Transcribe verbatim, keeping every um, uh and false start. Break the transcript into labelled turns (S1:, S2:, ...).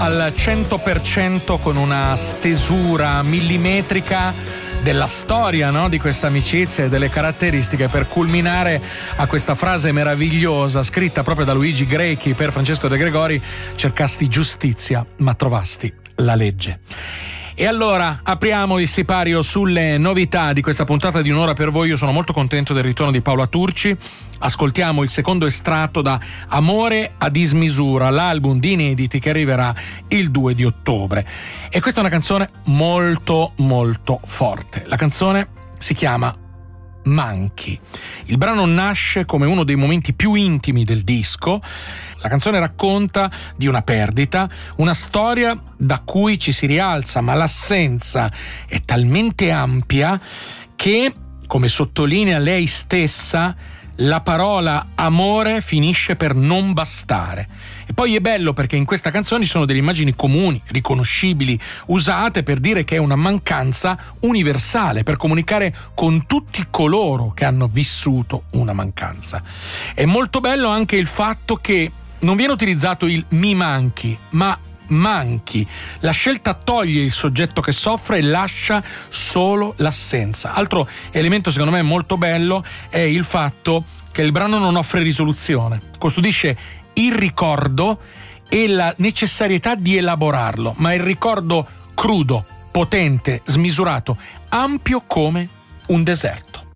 S1: al cento per cento con una stesura millimetrica della storia, no? Di questa amicizia e delle caratteristiche, per culminare a questa frase meravigliosa scritta proprio da Luigi Grechi per Francesco De Gregori: cercasti giustizia ma trovasti la legge. E allora apriamo il sipario sulle novità di questa puntata di Un'ora per voi. Io sono molto contento del ritorno di Paola Turci. Ascoltiamo il secondo estratto da Amore a dismisura, l'album di inediti che arriverà il due di ottobre. E questa è una canzone molto molto forte. La canzone si chiama Manchi. Il brano nasce come uno dei momenti più intimi del disco. La canzone racconta di una perdita, una storia da cui ci si rialza, ma l'assenza è talmente ampia che, come sottolinea lei stessa, la parola amore finisce per non bastare. E poi è bello perché in questa canzone ci sono delle immagini comuni, riconoscibili, usate per dire che è una mancanza universale, per comunicare con tutti coloro che hanno vissuto una mancanza. È molto bello anche il fatto che non viene utilizzato il mi manchi, ma manchi. La scelta toglie il soggetto che soffre e lascia solo l'assenza. Altro elemento secondo me molto bello è il fatto che il brano non offre risoluzione, custodisce il ricordo e la necessarietà di elaborarlo, ma il ricordo crudo, potente, smisurato, ampio come un deserto.